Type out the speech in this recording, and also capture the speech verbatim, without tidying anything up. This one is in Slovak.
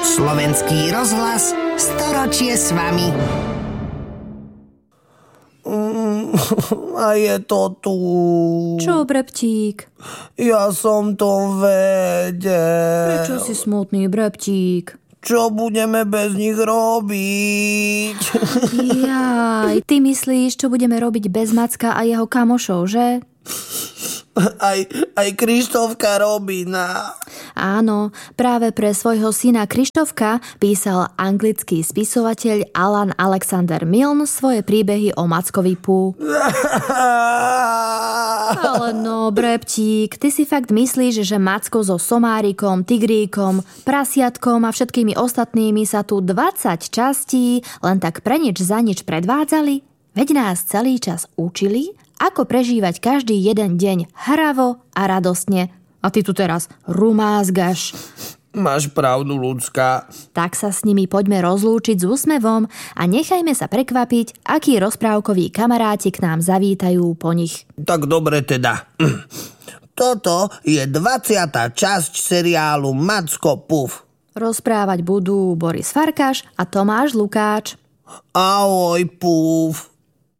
Slovenský rozhlas, storočie s vami. Mm, a je to tu. Čo, Breptík? Ja som to vedel. Prečo si smutný, Breptík? Čo budeme bez nich robiť? Jaj, ty myslíš, čo budeme robiť bez Macka a jeho kamošov, že? Aj, aj Krištofka Robina. Áno, práve pre svojho syna Krištofka písal anglický spisovateľ Alan Alexander Milne svoje príbehy o Mackovi Pú. Ale no, Breptík, ty si fakt myslíš, že Macko so somárikom, tigríkom, prasiatkom a všetkými ostatnými sa tu dvadsať častí len tak pre nič za nič predvádzali? Veď nás celý čas učili, ako prežívať každý jeden deň hravo a radostne. A ty tu teraz rumázgaš. Máš pravdu, ľudská. Tak sa s nimi poďme rozlúčiť s úsmevom a nechajme sa prekvapiť, akí rozprávkoví kamaráti k nám zavítajú po nich. Tak dobre teda. Toto je dvadsiata časť seriálu Macko Puf. Rozprávať budú Boris Farkáš a Tomáš Lukáč. Ahoj, Puf.